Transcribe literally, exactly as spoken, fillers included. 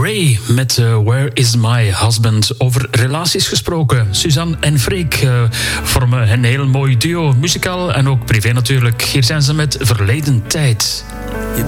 Ray met uh, Where is my husband? Over relaties gesproken. Suzanne en Freek uh, vormen een heel mooi duo, muzikaal en ook privé natuurlijk. Hier zijn ze met Verleden Tijd.